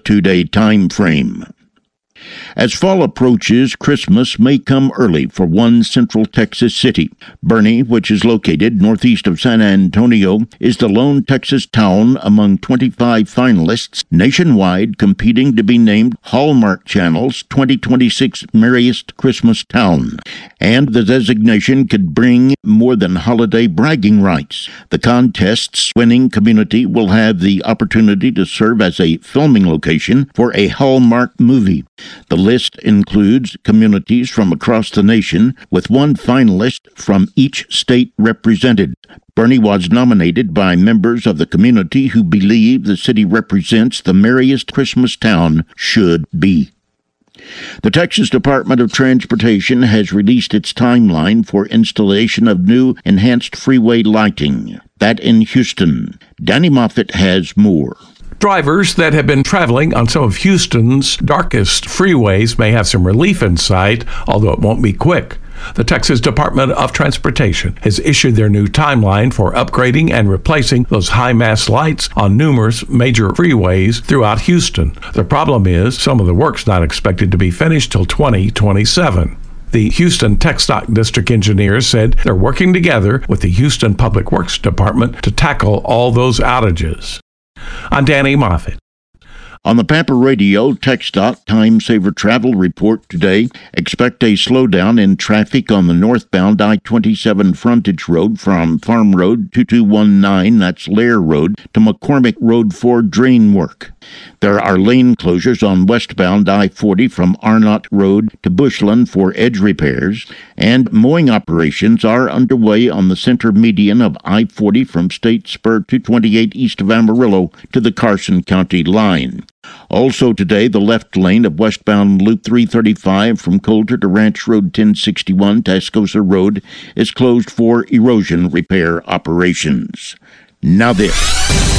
2-day time frame. As fall approaches, Christmas may come early for one Central Texas city. Boerne, which is located northeast of San Antonio, is the lone Texas town among 25 finalists nationwide competing to be named Hallmark Channel's 2026 Merriest Christmas Town. And the designation could bring more than holiday bragging rights. The contest's winning community will have the opportunity to serve as a filming location for a Hallmark movie. The list includes communities from across the nation, with one finalist from each state represented. Boerne was nominated by members of the community who believe the city represents the merriest Christmas town should be. The Texas Department of Transportation has released its timeline for installation of new enhanced freeway lighting. That in Houston. Danny Moffett has more. Drivers that have been traveling on some of Houston's darkest freeways may have some relief in sight, although it won't be quick. The Texas Department of Transportation has issued their new timeline for upgrading and replacing those high-mast lights on numerous major freeways throughout Houston. The problem is some of the work's not expected to be finished till 2027. The Houston TxDOT district engineers said they're working together with the Houston Public Works Department to tackle all those outages. I'm Danny Moffett. On the Pampa Radio TxDOT Time Saver Travel Report today, expect a slowdown in traffic on the northbound I-27 frontage road from Farm Road 2219, that's Lair Road, to McCormick Road for drain work. There are lane closures on westbound I-40 from Arnott Road to Bushland for edge repairs, and mowing operations are underway on the center median of I-40 from State Spur 228 east of Amarillo to the Carson County line. Also today, the left lane of westbound Loop 335 from Coulter to Ranch Road 1061 Tascosa Road is closed for erosion repair operations. Now this.